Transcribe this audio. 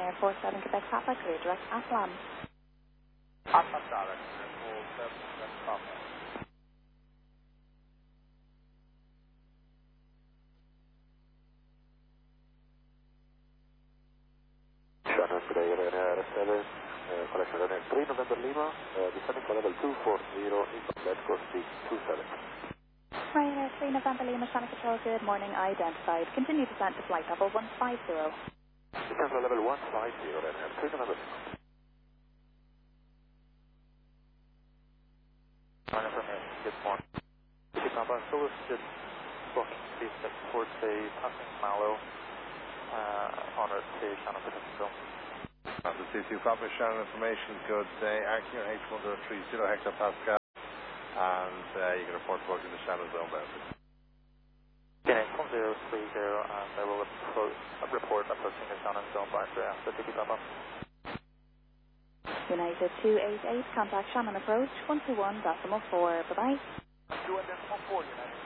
Ryanair 47 Quebec Papa, clear direct Aslam. Aslam direct, 47 Quebec Papa. Shannon, good day, Ryanair 7, collection Ryanair 3 November Lima, descending for level 240, inbound let's go speed 27. Ryanair 3 November Lima, Channel Control, good morning, identified. Continue descent to flight level 150. Descent for level 150, Ryanair 3 November Lima. Information, good morning. Keep Papa, solicited booking C6 towards the passing Mallow, en route to Shannon Pacific. The C2 Papa, Shannon information, good day, Acura H1030 hectopascal, and you can report booking the Shannon zone boundary. Okay, 1030, and I will report approaching the Shannon zone boundary after Tiki Papa. United 288, contact Shannon approach 121.4, bye-bye. 121.4, United.